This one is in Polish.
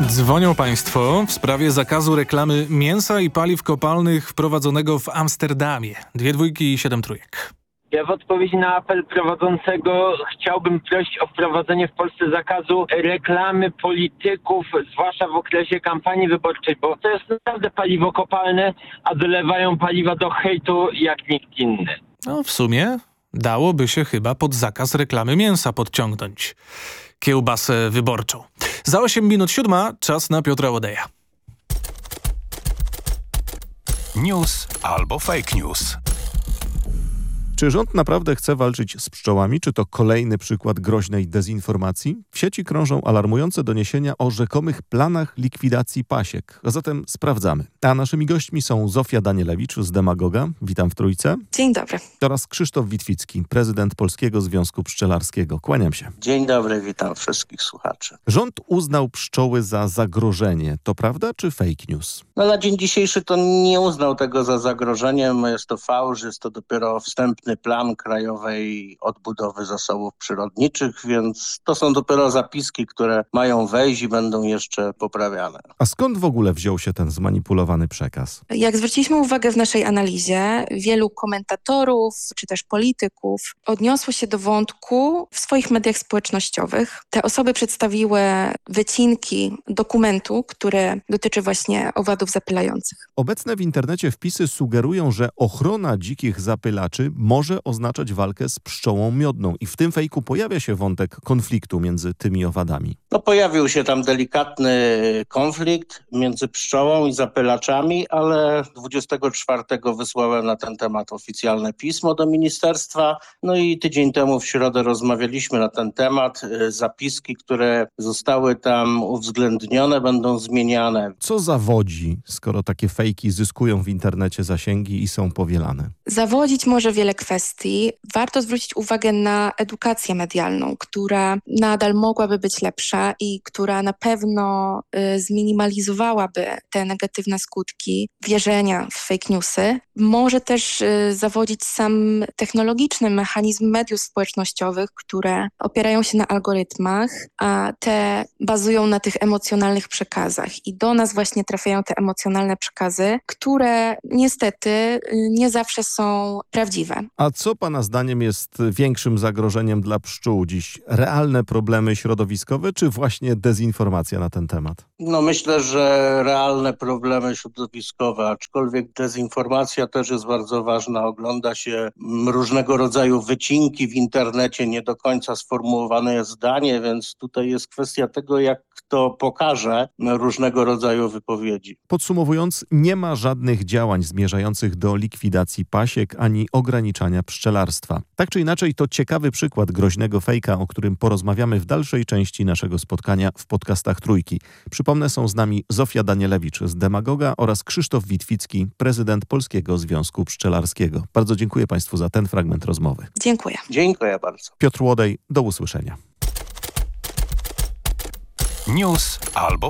Dzwonią państwo w sprawie zakazu reklamy mięsa i paliw kopalnych wprowadzonego w Amsterdamie. 2 dwójki i 7 trójek. Ja w odpowiedzi na apel prowadzącego chciałbym prosić o wprowadzenie w Polsce zakazu reklamy polityków, zwłaszcza w okresie kampanii wyborczej, bo to jest naprawdę paliwo kopalne, a dolewają paliwa do hejtu jak nikt inny. No w sumie dałoby się chyba pod zakaz reklamy mięsa podciągnąć kiełbasę wyborczą. Za 8 minut 7 czas na Piotra Łodeja. News albo fake news. Czy rząd naprawdę chce walczyć z pszczołami? Czy to kolejny przykład groźnej dezinformacji? W sieci krążą alarmujące doniesienia o rzekomych planach likwidacji pasiek. A zatem sprawdzamy. A naszymi gośćmi są Zofia Danielewicz z Demagoga. Witam w Trójce. Dzień dobry. Oraz Krzysztof Witwicki, prezydent Polskiego Związku Pszczelarskiego. Kłaniam się. Dzień dobry, witam wszystkich słuchaczy. Rząd uznał pszczoły za zagrożenie. To prawda czy fake news? Na dzień dzisiejszy to nie uznał tego za zagrożeniem. Jest to fałsz, jest to dopiero wstępny plan krajowej odbudowy zasobów przyrodniczych, więc to są dopiero zapiski, które mają wejść i będą jeszcze poprawiane. A skąd w ogóle wziął się ten zmanipulowany przekaz? Jak zwróciliśmy uwagę w naszej analizie, wielu komentatorów czy też polityków odniosło się do wątku w swoich mediach społecznościowych. Te osoby przedstawiły wycinki dokumentu, który dotyczy właśnie owadów zapylających. Obecne w internecie wpisy sugerują, że ochrona dzikich zapylaczy może oznaczać walkę z pszczołą miodną i w tym fejku pojawia się wątek konfliktu między tymi owadami. Pojawił się tam delikatny konflikt między pszczołą i zapylaczami, ale 24 wysłałem na ten temat oficjalne pismo do ministerstwa. I tydzień temu w środę rozmawialiśmy na ten temat. Zapiski, które zostały tam uwzględnione, będą zmieniane. Co zawodzi, skoro takie fejki zyskują w internecie zasięgi i są powielane? Zawodzić może wiele kwestii. Warto zwrócić uwagę na edukację medialną, która nadal mogłaby być lepsza i która na pewno zminimalizowałaby te negatywne skutki wierzenia w fake newsy. Może też zawodzić sam technologiczny mechanizm mediów społecznościowych, które opierają się na algorytmach, a te bazują na tych emocjonalnych przekazach. I do nas właśnie trafiają te emocjonalne przekazy, które niestety nie zawsze są prawdziwe. A co pana zdaniem jest większym zagrożeniem dla pszczół dziś? Realne problemy środowiskowe czy właśnie dezinformacja na ten temat? Myślę, że realne problemy środowiskowe, aczkolwiek dezinformacja też jest bardzo ważna. Ogląda się różnego rodzaju wycinki w internecie, nie do końca sformułowane jest zdanie, więc tutaj jest kwestia tego, jak kto pokaże różnego rodzaju wypowiedzi. Podsumowując, nie ma żadnych działań zmierzających do likwidacji pasiek ani ograniczania pszczelarstwa. Tak czy inaczej, to ciekawy przykład groźnego fejka, o którym porozmawiamy w dalszej części naszego spotkania w podcastach Trójki. Przypomnę, są z nami Zofia Danielewicz z Demagoga oraz Krzysztof Witwicki, prezydent Polskiego Związku Pszczelarskiego. Bardzo dziękuję państwu za ten fragment rozmowy. Dziękuję. Dziękuję bardzo. Piotr Łodej, do usłyszenia. News albo